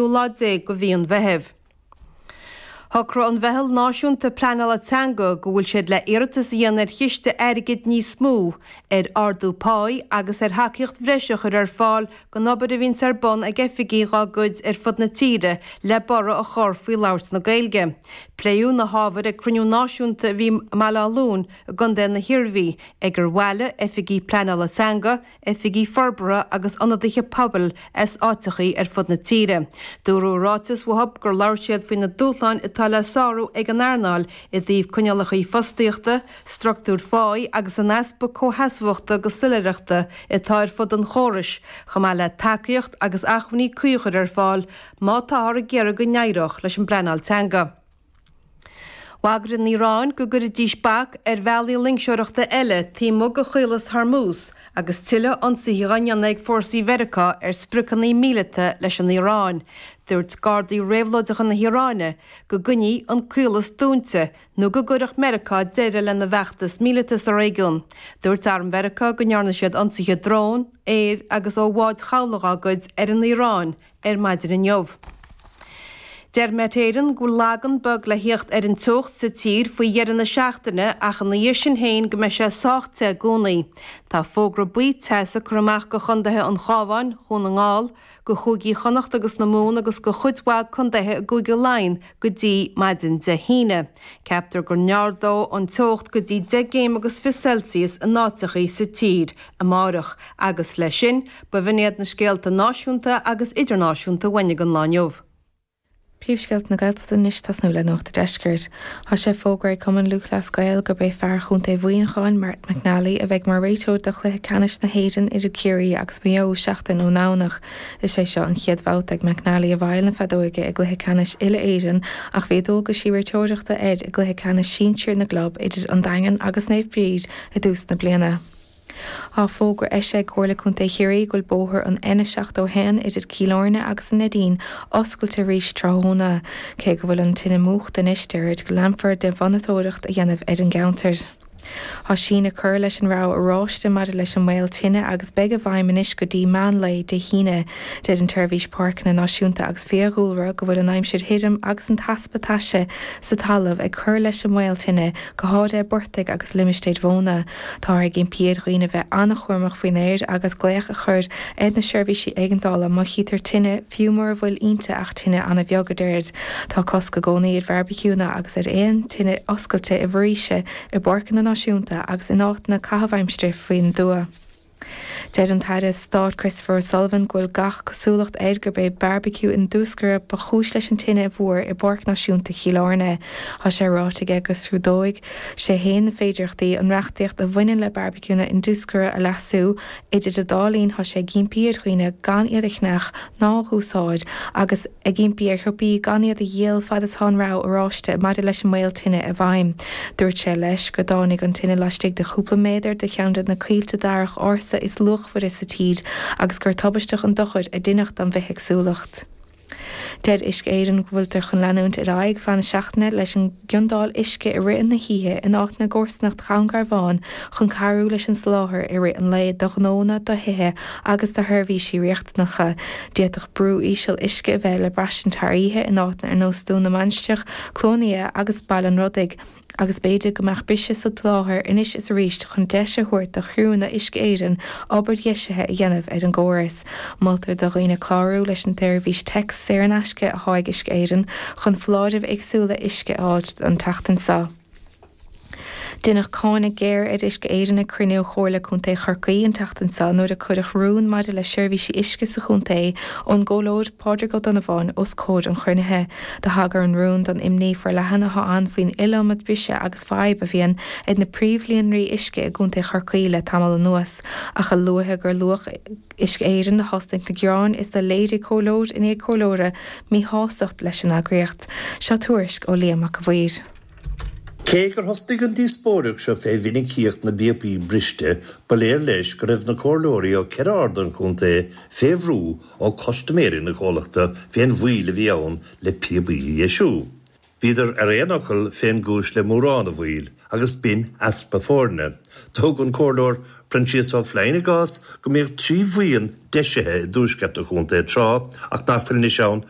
níoládé go bhíon bheitheh. Thocra an bhehel náisiúnta planala teanga go bhfuil siad le iiritas dhéanamh chiiste airgid níos smó ardú páí agus hacaíocht bhreiseach ar fáil go nobar a bhín ar bon a gefigí rágud fud na tíre le bara a chor faoi labhart na Gaeilge. Pléú na hábhar a cruniú náisiúnta bhí Malálún a gundé na hirbhí ag gur bhile efigí planala teanga, efigí forbara agus anadaiche pobl áitichaí fud na tíre. Dúrú rátas bhthab gur labhar siad faoin na dúsláin le sáú ag an airnáil I dtíobh coinnealachaí fostaíochta, struchtúr fáí agus an aspa cóhasmhachta go sulireachta táir fud an chórais, chumá le takeíocht agus achmhaí cuiúchar ar fáil má tá a ggéire go neireach leis an pleanáil teanga. Wagra in Irán go gur díos bach bhealaí linkseoireachta eile tí mo go chuilas Hormuz agus tuile an saíghaineanna ag fórsaí Mheiriceá sprucannaí mílite leis an Irán. Dúirt Gardaí réabhlóideach na Iráine go gcuinní an cuilas dúnta nó go gcuireach Mheiriceá deireadh le na bheachtas mílitas a réigiún. Dúirt arm Mheiriceá go ndearna siad ansaithe drón, éir agus ó bháid chabhlach an Irán maidir an neomh. Dermetéiren go lagan bug le hiocht an tucht sa tír faoi dhearan na seachtaine ach an na dhéisin héin go me sé sáte a gcónaí. Tá fógra buí teasa chumach go chundathe an chábhain chun an ngáil, go chugaí chonacht agus na mún agus go chudhá chundathe a gúige lein go dtí maidin de híine. Ceaptar gur neardó an tucht go dtí 10 agus 5 Celsius an náitichaí sa tír a márach agus lei sin ba bhíad na scéalta náisiúnta agus idirnáisiúnta bhaine an láneomh. Príomhsceilt na Gaeltachta níos tasnú le nach de deiscirt. Tá sé fógraí cuman luchlas Gael go bheith fear chunta bhuaoináin Mart McNally a bheith mar réiteó do chluthe canis na héidir idir cuirí agus meo seachtain ó nánach is sé seo an chiadbhát ag McNally a bhail na fadóige ag gluthe canis ile éidir ach bhí dul go síir teoireachta ag gluthe canis sínsir na glob idir an daingan agus néamh bríd a dús na bliana. Á fógur eise cuala chunta chiirí goil bóthir an ina seach ó hen idir Cílárne agus an Nadín oscailte rís tráthóna cé go bhfuil an tine múcht den isteir go lampar de bhanatóireacht a dhéanamh ar an gauntar. Tá sin a chur leis an rá aráiste mar leis an mhail tine agus beag a bhaim inis go dtí man lei de híine de an Turvís Park na náisiúnta agus fiagúlra go bhfuil an aimsir hidim agus an taspatáise sa talamh ag chur leis an mhail tine go háda bortaigh agus limistéid bhóna. Tá ag gin piad roioine bheith annach chuirmach faoin éir agus gléach a chur ed na seirbhísí éigeandála má chitar tine fiúmór bhfuil ionta ach tine anna bheagadéir. Tá cosca gcónaí ar barbecúna agus ar éon tine oscailte i bhríise i borcan na náisiúnta agus in áit na cahabhaimstir faoin dua. Dead an taide Stát Christopher Sullivan ghfuil gach cosúlacht gur bé barbecue in dúscar ba chúis leis an tine bhór i borc náisiúnta Cílárne. Tá sé rátaige agus trúdóig sé héan na féidirchtaí an reachtaíocht a bhaine le barbecúna in dúscar a lasú idir de dálín tá sé gimpíad chuoine gan iad iachnach ná gúsáid agus a gimpíar chupí gan iad a dhéal fad is thnrá aráiste maidir leis an mhail tine a bhaim. Dúirt sé leis go dánig an tine leistigh de chúpla méidir de cheanad na cuilte darach orsa is luchhar is sa tíd agus gur tabbaisteach an dochuid a duinecht an bheith agsúlacht. Dead isc éidir bhfuiltar chun leanúnt ar aig fan seachna leis an giondál isce i rian na híthe in áit na gcósnacht chaangar bháin chun carú leis an sláthir i ri an le do gnóna do hithe agus de thuirbhísí riochtnacha déach brú ísisiil isce bheith le brasin tarithe in áitna ar nóstún na mansteach clónia agus bailin rudig agus beidir gomach bise sa tláthir inis is ríist chun deise thuirt a chhrúna isc éidir obair dhéisithe a dhéanamh ar an ggóras. Maltar do roioine chlárú leis an téirbhís text sé an aisce a háig isc éidir chun fláideh agsúla isce áid an tatan sa. Dunnach cáinna géir id isce éidir na cruinneú chóirla chunta chorcaí an tatan sa nuair a chuireach rún maidir le seirbhísí isce sa chunta ón ggólóid páidir go donna bháin os cód an chruinnithe de hagar an rún don imní for lehanana an faoin ilamad brise agus feib a bhíon id na príomhlíonraí isce a gúnta chorcaí le tamil an nuas a cha luathe gur luach isce éidir na hosting na gceán is de léidir cólóid in é cólóra mí hásacht leis an agriocht. Seo tuairisc ó Liam go bhír. Cégur hostig an díspóireach seo fé vinnig cíocht na BP briste ba léir leis go raibh na cólóirí ó ceardan chunta féhrú ó costaméirí na chólachta féin bhuiile bhí ann le PB Iesú. Bhíidir ar éanachil féin gúis le mórán a bhuiil agus bin aspa fórne. Tóg an cólóir Princes of Fleine gas go mér 3 bhuiin deisithe dúsceapta chunta trá ach dafil ní seán